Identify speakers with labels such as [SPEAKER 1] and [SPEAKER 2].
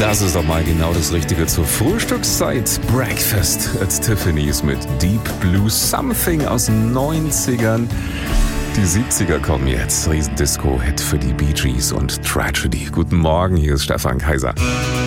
[SPEAKER 1] Das ist doch mal genau das Richtige zur Frühstückszeit. Breakfast at Tiffany's mit Deep Blue Something aus den 90ern. Die 70er kommen jetzt. Riesendisco-Hit für die Bee Gees und Tragedy. Guten Morgen, hier ist Stefan Kaiser.